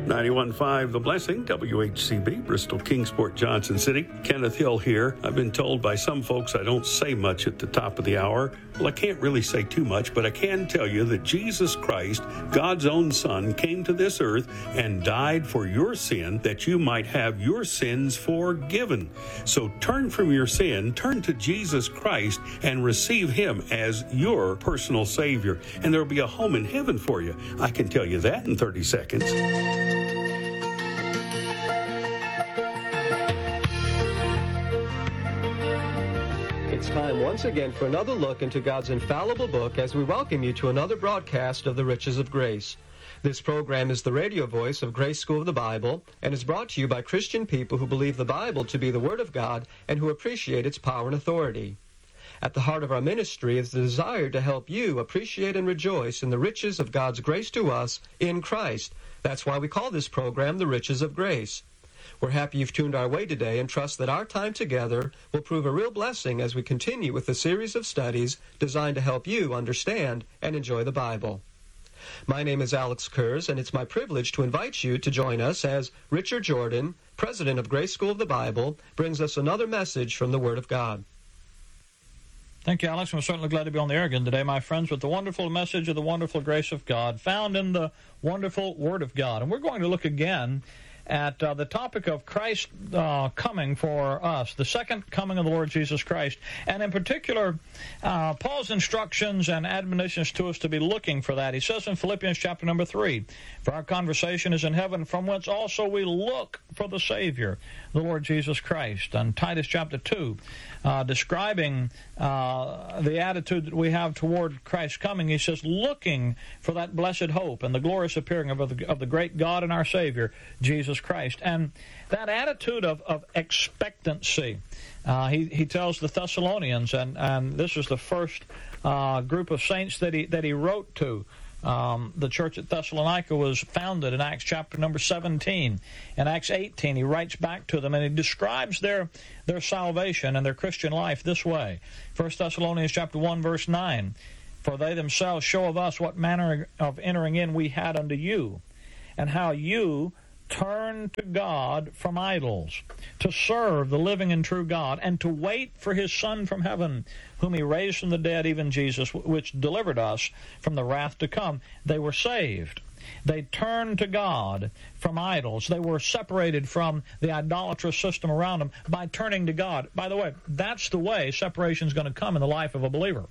91.5 The Blessing, WHCB, Bristol, Kingsport, Johnson City. Kenneth Hill here. I've been told by some folks I don't say much at the top of the hour. Well, I can't really say too much, but I can tell you that Jesus Christ, God's own Son, came to this earth and died for your sin that you might have your sins forgiven. So turn from your sin, turn to Jesus Christ, and receive Him as your personal Savior. And there will be a home in heaven for you. I can tell you that in 30 seconds. It's time once again for another look into God's infallible book as we welcome you to another broadcast of the Riches of Grace. This program is the radio voice of Grace School of the Bible and is brought to you by Christian people who believe the Bible to be the Word of God and who appreciate its power and authority. At the heart of our ministry is the desire to help you appreciate and rejoice in the riches of God's grace to us in Christ. That's why we call this program the Riches of Grace. We're happy you've tuned our way today and trust that our time together will prove a real blessing as we continue with the series of studies designed to help you understand and enjoy the Bible. My name is Alex Kurz, and it's my privilege to invite you to join us as Richard Jordan, President of Grace School of the Bible, brings us another message from the Word of God. Thank you, Alex. I'm certainly glad to be on the air again today, my friends, with the wonderful message of the wonderful grace of God found in the wonderful Word of God. And we're going to look again at the topic of Christ coming for us, the second coming of the Lord Jesus Christ, and in particular, Paul's instructions and admonitions to us to be looking for that. He says in Philippians chapter number 3, "For our conversation is in heaven, from whence also we look for the Savior, the Lord Jesus Christ." And Titus chapter 2, describing the attitude that we have toward Christ's coming, he says, looking for that blessed hope and the glorious appearing of the great God and our Savior, Jesus Christ. And that attitude of expectancy, he tells the Thessalonians, and this is the first group of saints that he wrote to. The church at Thessalonica was founded in Acts chapter number 17. In Acts 18, he writes back to them, and he describes their salvation and their Christian life this way. 1 Thessalonians chapter 1, verse 9, "For they themselves show of us what manner of entering in we had unto you, and how you turn to God from idols, to serve the living and true God, and to wait for His Son from heaven, whom He raised from the dead, even Jesus, which delivered us from the wrath to come." They were saved. They turned to God from idols. They were separated from the idolatrous system around them by turning to God. By the way, that's the way separation is going to come in the life of a believer.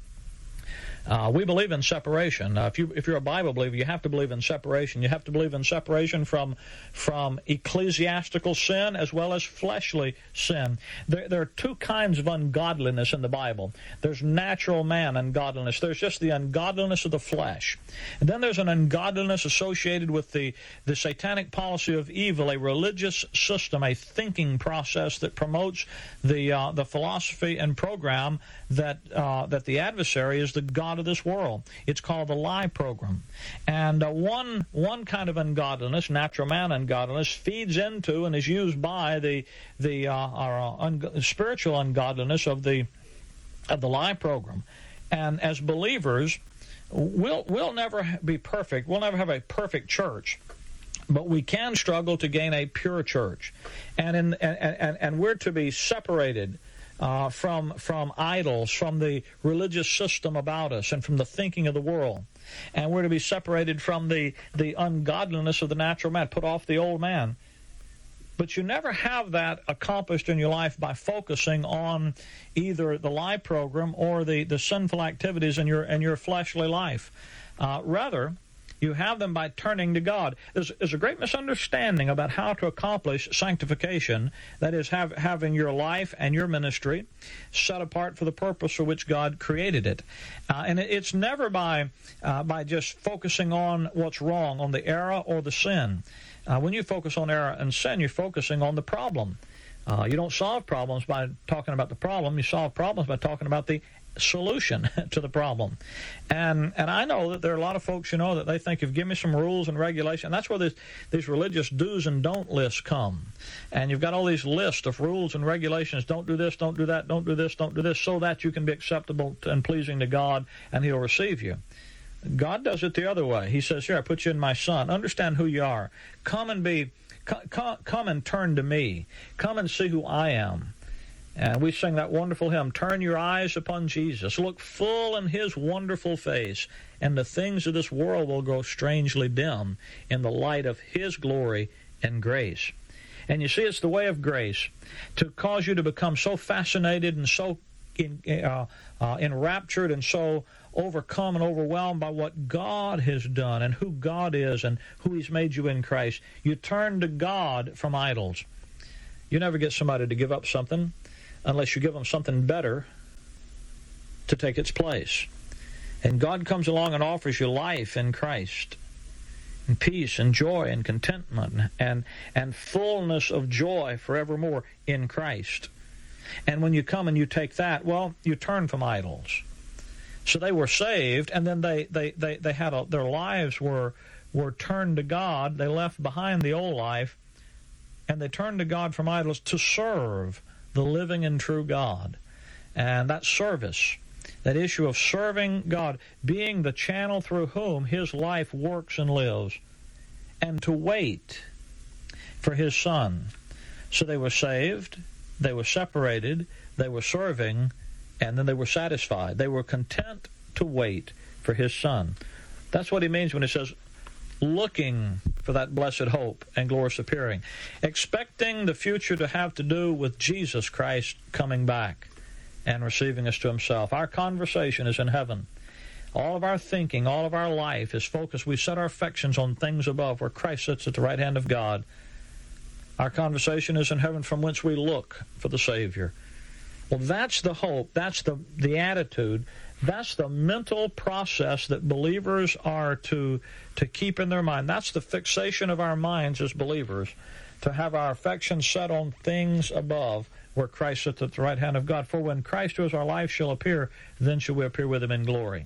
We believe in separation. If you're a Bible believer, you have to believe in separation. You have to believe in separation from ecclesiastical sin as well as fleshly sin. There are two kinds of ungodliness in the Bible. There's natural man ungodliness. There's just the ungodliness of the flesh. And then there's an ungodliness associated with the satanic policy of evil, a religious system, a thinking process that promotes the philosophy and program that the adversary is the God of this world. It's called the lie program. And one kind of ungodliness, natural man ungodliness, feeds into and is used by the spiritual ungodliness of the lie program. And as believers, we'll never be perfect. We'll never have a perfect church. But we can struggle to gain a pure church. And we're to be separated from idols, from the religious system about us, and from the thinking of the world. And we're to be separated from the ungodliness of the natural man, put off the old man. But you never have that accomplished in your life by focusing on either the lie program or the sinful activities in your fleshly life. Rather, you have them by turning to God. There's a great misunderstanding about how to accomplish sanctification, that is, having your life and your ministry set apart for the purpose for which God created it. And it's never by just focusing on what's wrong, on the error or the sin. When you focus on error and sin, you're focusing on the problem. You don't solve problems by talking about the problem. You solve problems by talking about the solution to the problem. And I know that there are a lot of folks, that they think, if give me some rules and regulation, and that's where these religious do's and don't lists come. And you've got all these lists of rules and regulations. Don't do this, don't do that, don't do this, don't do this, so that you can be acceptable and pleasing to God and He'll receive you. God does it the other way. He says, here, I put you in my Son. Understand who you are. Come and turn to me. Come and see who I am. And we sing that wonderful hymn, turn your eyes upon Jesus. Look full in his wonderful face, and the things of this world will grow strangely dim in the light of his glory and grace. And you see, it's the way of grace to cause you to become so fascinated and so enraptured and so overcome and overwhelmed by what God has done and who God is and who he's made you in Christ. You turn to God from idols. You never get somebody to give up something unless you give them something better to take its place. And God comes along and offers you life in Christ, and peace and joy and contentment and fullness of joy forevermore in Christ. And when you come and you take that, well, you turn from idols. So they were saved, and then they had their lives were turned to God. They left behind the old life, and they turned to God from idols to serve the living and true God. And that service, that issue of serving God, being the channel through whom his life works and lives, and to wait for his Son. So they were saved, they were separated, they were serving, and then they were satisfied. They were content to wait for his Son. That's what he means when he says, looking for that blessed hope and glorious appearing, expecting the future to have to do with Jesus Christ coming back and receiving us to himself. Our conversation is in heaven. All of our thinking, all of our life is focused. We set our affections on things above, where Christ sits at the right hand of God. Our conversation is in heaven, from whence we look for the Savior. Well, that's the hope, that's the attitude, that's the mental process that believers are to keep in their mind. That's the fixation of our minds as believers, to have our affections set on things above, where Christ sits at the right hand of God. For when Christ, who is our life, shall appear, then shall we appear with him in glory.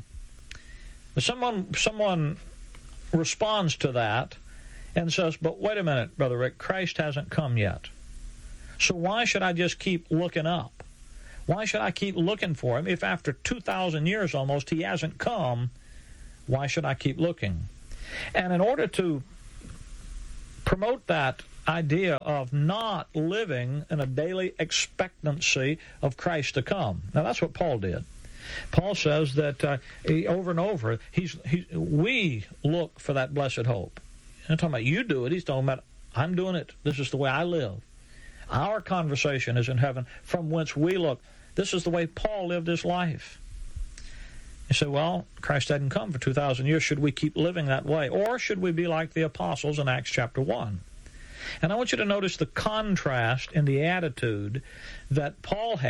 Someone responds to that and says, but wait a minute, Brother Rick, Christ hasn't come yet. So why should I just keep looking up? Why should I keep looking for him? If after 2,000 years almost he hasn't come, why should I keep looking? And in order to promote that idea of not living in a daily expectancy of Christ to come. Now, that's what Paul did. Paul says that over and over, we look for that blessed hope. He's not talking about you do it. He's talking about I'm doing it. This is the way I live. Our conversation is in heaven, from whence we look. This is the way Paul lived his life. You say, well, Christ hadn't come for 2,000 years. Should we keep living that way? Or should we be like the apostles in Acts chapter 1? And I want you to notice the contrast in the attitude that Paul had